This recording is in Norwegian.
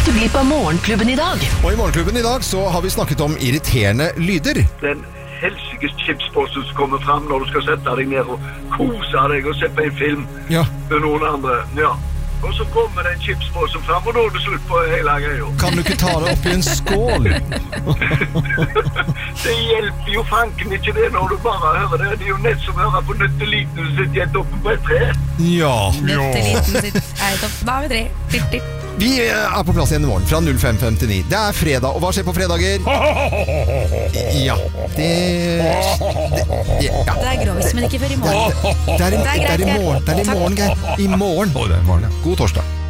gikk du glipp av Morgenklubben i dag? Og i Morgenklubben i dag så har vi snakket om irriterende lyder. Den helsikes chipsposten som kommer fram når du skal sette deg ned og kose deg og se på en film Ja. med noen andre. Ja. Og så kommer den chipsposten fram, og da er det slutt på hele greia. Kan du ikke ta det opp i en skål? Det hjelper jo fanken ikke det når du bare hører det. Det er jo nett som å høre på Nøtteliten som sitter helt oppe på et tre. Ja. Nøtteliten sitt eit opp. Da har vi 3. Vi er på plass igjen i morgen fra 05:59. Det er fredag, og hva skjer på fredager? Ja, det Det er grovis, men ikke før i morgen. Det er i morgen, Geir. I morgen. God torsdag.